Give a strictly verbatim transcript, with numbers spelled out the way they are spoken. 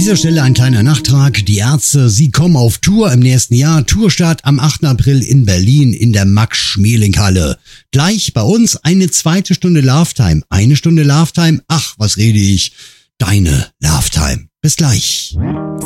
dieser Stelle ein kleiner Nachtrag. Die Ärzte, sie kommen auf Tour im nächsten Jahr. Tourstart am achten April in Berlin in der Max-Schmeling-Halle. Gleich bei uns eine zweite Stunde Love-Time. Eine Stunde Love-Time. Ach, was rede ich? Deine Love-Time. Bis gleich.